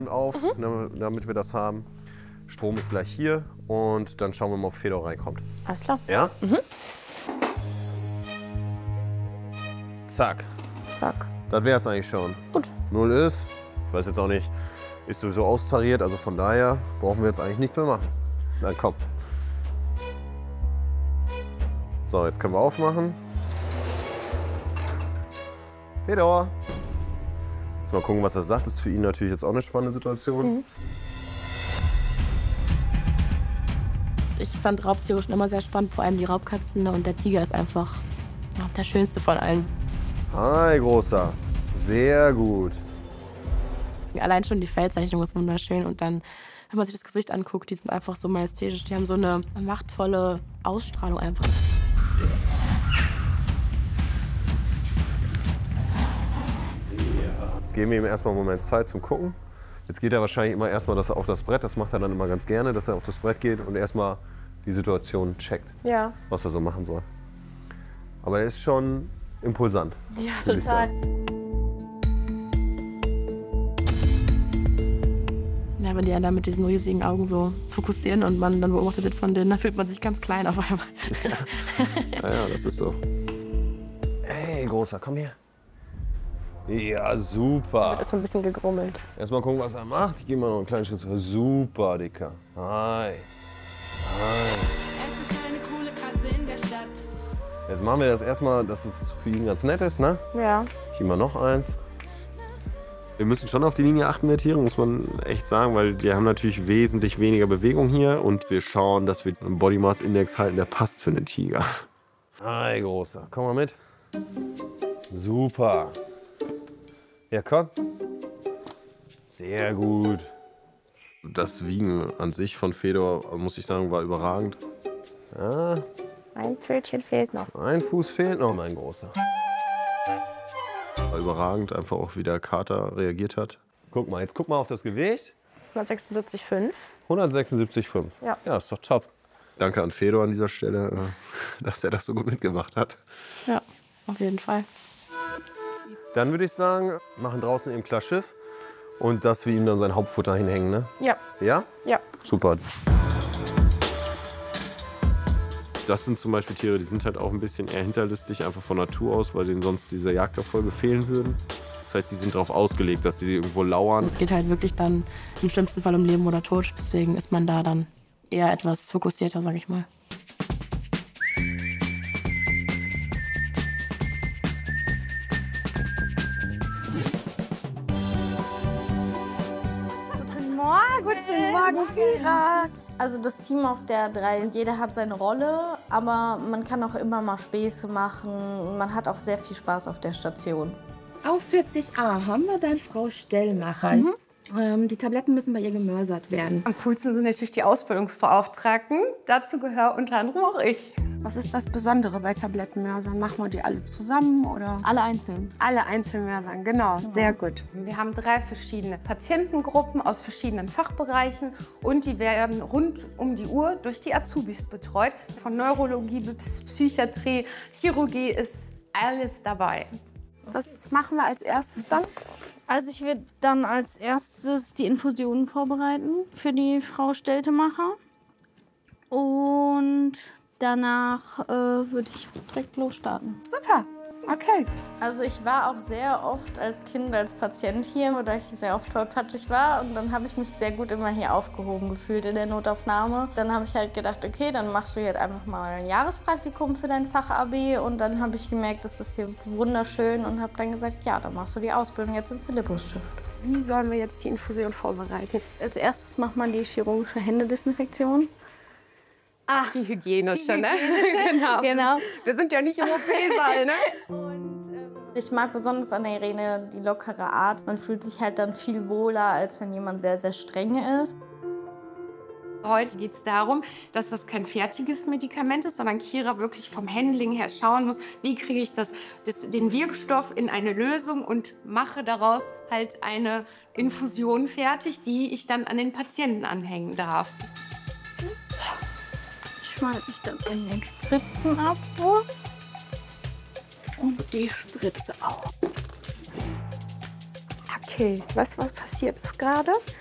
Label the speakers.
Speaker 1: auf, damit wir das haben. Strom ist gleich hier und dann schauen wir mal, ob Fedor reinkommt.
Speaker 2: Alles klar.
Speaker 1: Ja? Zack.
Speaker 2: Zack.
Speaker 1: Das wäre es eigentlich schon.
Speaker 2: Gut.
Speaker 1: 0 ist, ich weiß jetzt auch nicht, ist sowieso austariert, also von daher brauchen wir jetzt eigentlich nichts mehr machen. Dann komm. So, jetzt können wir aufmachen. Fedor. Jetzt mal gucken, was er sagt. Das ist für ihn natürlich jetzt auch eine spannende Situation.
Speaker 2: Ich fand Raubtiere schon immer sehr spannend, vor allem die Raubkatzen. Und der Tiger ist einfach der schönste von allen.
Speaker 1: Hi, Großer. Sehr gut.
Speaker 2: Allein schon die Fellzeichnung ist wunderschön. Und dann, wenn man sich das Gesicht anguckt, die sind einfach so majestätisch. Die haben so eine machtvolle Ausstrahlung einfach.
Speaker 1: Jetzt geben wir ihm erstmal einen Moment Zeit zum Gucken. Jetzt geht er wahrscheinlich immer erstmal auf das Brett. Das macht er dann immer ganz gerne, dass er auf das Brett geht und erstmal die Situation checkt, was er so machen soll. Aber er ist schon impulsant.
Speaker 2: Ja, total. Ja, wenn die einen da mit diesen riesigen Augen so fokussieren und man dann beobachtet wird von denen, dann fühlt man sich ganz klein auf einmal.
Speaker 1: Ja, das ist so. Hey, Großer, komm her. Ja, super.
Speaker 2: Ist ein bisschen gegrummelt.
Speaker 1: Erstmal gucken, was er macht. Ich gehe mal noch einen kleinen Schritt zurück. Super, Dicker. Hi. Hi.
Speaker 3: Es ist eine coole Katze in der Stadt.
Speaker 1: Jetzt machen wir das erstmal, dass es für ihn ganz nett ist, ne?
Speaker 2: Ja.
Speaker 1: Ich gebe mal noch eins. Wir müssen schon auf die Linie achten der Tiere, muss man echt sagen, weil die haben natürlich wesentlich weniger Bewegung hier und wir schauen, dass wir einen Body Mass Index halten, der passt für einen Tiger. Hi, Großer. Komm mal mit. Super. Ja, komm. Sehr gut. Das Wiegen an sich von Fedor, muss ich sagen, war überragend. Ja.
Speaker 2: Ein Pfötchen fehlt noch.
Speaker 1: Ein Fuß fehlt noch, mein Großer. War überragend, einfach auch wie der Kater reagiert hat. Guck mal, jetzt guck mal auf das Gewicht.
Speaker 2: 176,5.
Speaker 1: 176,5.
Speaker 2: Ja.
Speaker 1: Ja, ist doch top. Danke an Fedor an dieser Stelle, dass er das so gut mitgemacht hat.
Speaker 2: Ja, auf jeden Fall.
Speaker 1: Dann würde ich sagen, machen draußen eben klar Schiff und dass wir ihm dann sein Hauptfutter hinhängen, ne?
Speaker 2: Ja.
Speaker 1: Ja?
Speaker 2: Ja.
Speaker 1: Super. Das sind zum Beispiel Tiere, die sind halt auch ein bisschen eher hinterlistig, einfach von Natur aus, weil denen sonst diese Jagderfolge fehlen würden. Das heißt, die sind darauf ausgelegt, dass sie irgendwo lauern.
Speaker 2: Es geht halt wirklich dann im schlimmsten Fall um Leben oder Tod. Deswegen ist man da dann eher etwas fokussierter, sag ich mal.
Speaker 4: Guten Morgen, Kira.
Speaker 5: Also das Team auf der 3, jeder hat seine Rolle, aber man kann auch immer mal Späße machen. Man hat auch sehr viel Spaß auf der Station.
Speaker 4: Auf 40a haben wir dann Frau Stellmacher. Die Tabletten müssen bei ihr gemörsert werden.
Speaker 6: Am coolsten sind natürlich die Ausbildungsbeauftragten. Dazu gehöre unter anderem auch ich.
Speaker 4: Was ist das Besondere bei Tablettenmörsern? Machen wir die alle zusammen oder?
Speaker 5: Alle einzeln.
Speaker 6: Alle einzeln mörsern, genau. Sehr gut. Wir haben 3 verschiedene Patientengruppen aus verschiedenen Fachbereichen und die werden rund um die Uhr durch die Azubis betreut. Von Neurologie bis Psychiatrie, Chirurgie ist alles dabei.
Speaker 4: Was machen wir als erstes dann?
Speaker 5: Also ich würde dann als erstes die Infusionen vorbereiten für die Frau Steltemacher. Und danach würde ich direkt losstarten.
Speaker 6: Super, okay.
Speaker 5: Also ich war auch sehr oft als Kind, als Patient hier, da ich sehr oft tollpatschig war. Und dann habe ich mich sehr gut immer hier aufgehoben gefühlt in der Notaufnahme. Dann habe ich halt gedacht, okay, dann machst du jetzt einfach mal ein Jahrespraktikum für dein Fach-Abi. Und dann habe ich gemerkt, das ist hier wunderschön und habe dann gesagt, ja, dann machst du die Ausbildung jetzt im Philippus-Stift.
Speaker 4: Wie sollen wir jetzt die Infusion vorbereiten?
Speaker 5: Als erstes macht man die chirurgische Händedesinfektion.
Speaker 6: Ach, die Hygiene schon, ne?
Speaker 5: Genau.
Speaker 6: Wir sind ja nicht im OP-Saal, ne?
Speaker 5: Ich mag besonders an der Irene die lockere Art. Man fühlt sich halt dann viel wohler, als wenn jemand sehr, sehr streng ist.
Speaker 6: Heute geht es darum, dass das kein fertiges Medikament ist, sondern Kira wirklich vom Handling her schauen muss, wie kriege ich den Wirkstoff in eine Lösung und mache daraus halt eine Infusion fertig, die ich dann an den Patienten anhängen darf.
Speaker 5: Schmeiße ich dann in den Spritzenabwurf und die Spritze auch.
Speaker 4: Zack.
Speaker 7: Okay, weißt du, was passiert ist gerade?